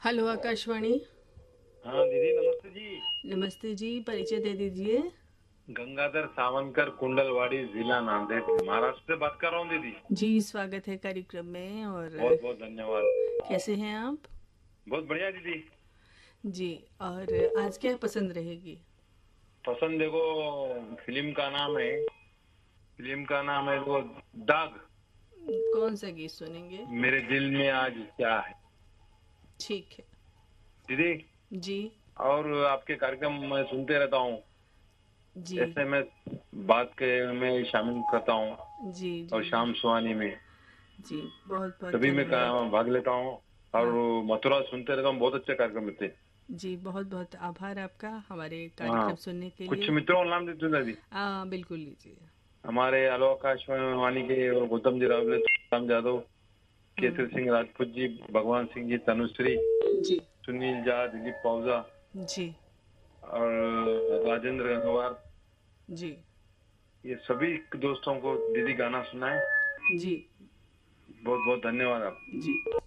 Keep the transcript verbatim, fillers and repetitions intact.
Hello Akashvani. हाँ दीदी, नमस्ते जी। नमस्ते जी, परिचय दे दीजिए। गंगाधर सावंकर, कुंडलवाड़ी, जिला नांदेड़, महाराष्ट्र से बात कर रहा हूँ दीदी। जी, स्वागत है कार्यक्रम में। और बहुत बहुत धन्यवाद। कैसे हैं आप? बहुत बढ़िया दीदी। जी। और आज क्या पसंद रहेगी? पसंद देखो, फिल्म का नाम है फिल्म का नाम है वो दाग। कौन सा गीत सुनेंगे? मेरे दिल में आज क्या है ठीक है। दीदी। जी। और आपके कार्यक्रम मैं सुनते रहता हूँ। जी। ऐसे में बात के में शामिल करता हूँ। जी। और जी। शाम सुहानी में जी, बहुत बहुत सभी में धन्यवाद। का- भाग लेता हूँ। और हाँ। मथुरा सुनते रहता हूँ, बहुत अच्छे कार्यक्रम होते हैं। जी, बहुत बहुत आभार आपका हमारे हाँ, कार्यक्रम सुनने के कुछ लिए। मित्रों का नाम देते दादी। हाँ, बिल्कुल लीजिए। हमारे आकाशवाणी के गौतम जी रावले, राम यादव, हम्म। केसर सिंह राजपूत जी, भगवान सिंह जी, तनुश्री, जी। सुनील झा, दिलीप पावजा जी। और राजेंद्र गंगवार, जी। ये सभी दोस्तों को दीदी गाना सुनाए। जी। बहुत बहुत धन्यवाद आप। जी।